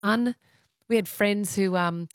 fun. We had friends who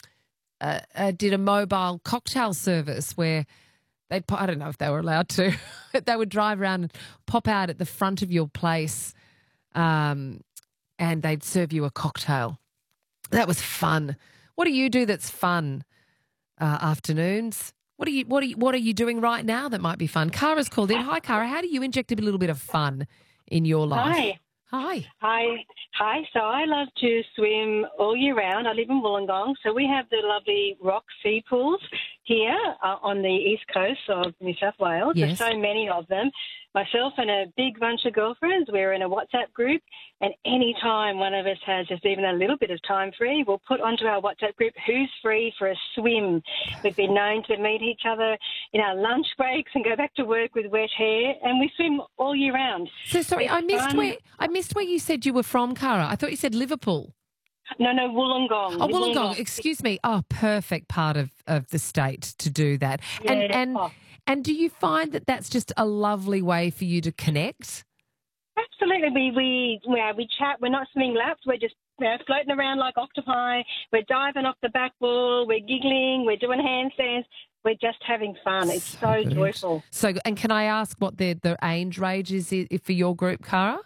did a mobile cocktail service where I don't know if they were allowed to, they would drive around and pop out at the front of your place and they'd serve you a cocktail. That was fun. What do you do that's fun afternoons? What are you doing right now that might be fun? Kara's called in. Hi, Kara. How do you inject a little bit of fun in your life? Hi. Hi. Hi. So I love to swim all year round. I live in Wollongong, so we have the lovely rock sea pools here on the east coast of New South Wales. Yes. There's so many of them. Myself and a big bunch of girlfriends, we're in a WhatsApp group, and any time one of us has just even a little bit of time free, we'll put onto our WhatsApp group who's free for a swim. We've been known to meet each other in our lunch breaks and go back to work with wet hair, and we swim all year round. So sorry, I missed where you said you were from, Kara. I thought you said Liverpool. No, Wollongong. Oh, Wollongong. Excuse me. Oh, perfect part of the state to do that. Yeah. And do you find that that's just a lovely way for you to connect? Absolutely. We chat. We're not swimming laps. We're just floating around like octopi. We're diving off the back wall. We're giggling. We're doing handstands. We're just having fun. It's so joyful. So, and can I ask what the age range is for your group, Kara?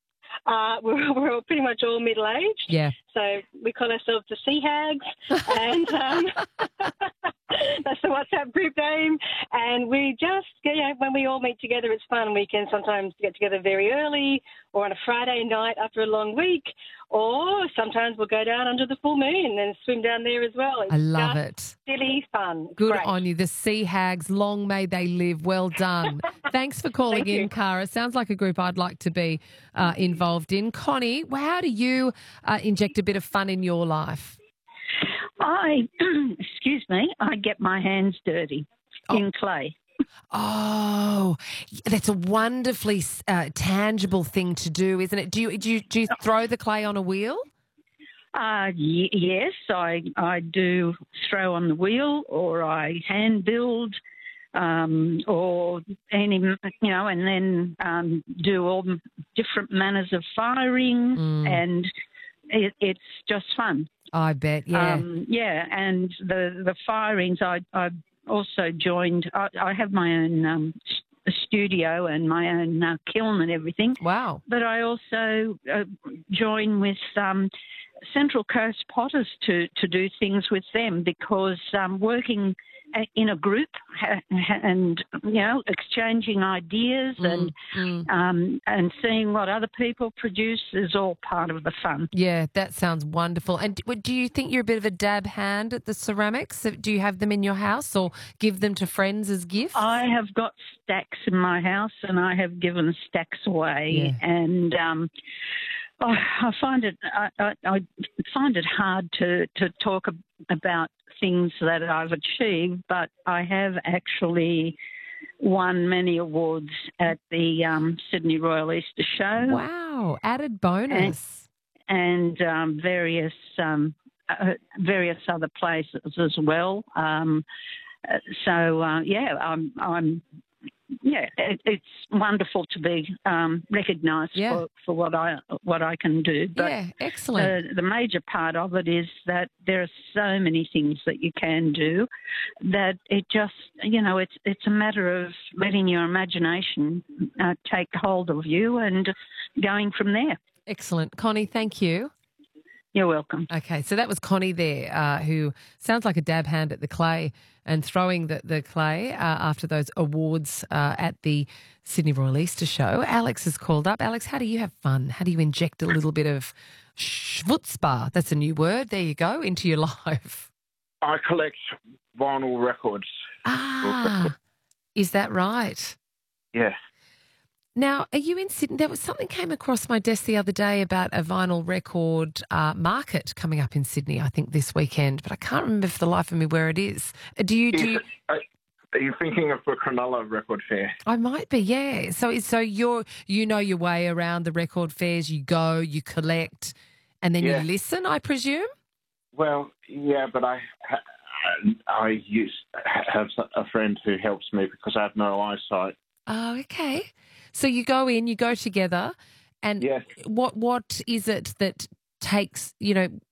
We're all pretty much all middle-aged. Yeah. So we call ourselves the Sea Hags. And that's the WhatsApp group name. And we just, when we all meet together, it's fun. We can sometimes get together very early or on a Friday night after a long week. Or sometimes we'll go down under the full moon and swim down there as well. I love it. Silly fun. It's Good great. on you. The Sea Hags, long may they live. Well done. Thanks for calling in, Kara. Sounds like a group I'd like to be involved in. Connie, how do you inject a bit of fun in your life? Excuse me, I get my hands dirty in clay. Oh, that's a wonderfully tangible thing to do, isn't it? Do you throw the clay on a wheel? Yes, I do throw on the wheel, or I hand build, or any, and then do all different manners of firing, and it's just fun. I bet, yeah. And the firings, I also joined. I have my own studio and my own kiln and everything. Wow. But I also join with Central Coast Potters to do things with them, because working in a group and exchanging ideas and seeing what other people produce is all part of the fun. Yeah, that sounds wonderful. And do you think you're a bit of a dab hand at the ceramics? Do you have them in your house or give them to friends as gifts? I have got stacks in my house, and I have given stacks away. Yeah. And I find it hard to talk about things that I've achieved, but I have actually won many awards at the Sydney Royal Easter Show. Wow, added bonus. And various other places as well. It's wonderful to be recognised for what I can do. But excellent. The major part of it is that there are so many things that you can do that it just, it's a matter of letting your imagination take hold of you and going from there. Excellent. Connie, thank you. You're welcome. Okay, so that was Connie there, who sounds like a dab hand at the clay and throwing the clay after those awards at the Sydney Royal Easter Show. Alex has called up. Alex, how do you have fun? How do you inject a little bit of schwutzbar, that's a new word, there you go, into your life? I collect vinyl records. Ah, is that right? Yeah. Now, are you in Sydney? There was something came across my desk the other day about a vinyl record market coming up in Sydney, I think this weekend, but I can't remember for the life of me where it is. Are you thinking of the Cronulla Record Fair? I might be, yeah. So you know your way around the record fairs. You go, you collect, and then you listen, I presume? Well, yeah, but I have a friend who helps me because I have no eyesight. Oh, okay. So you go in, you go together, and what is it that takes,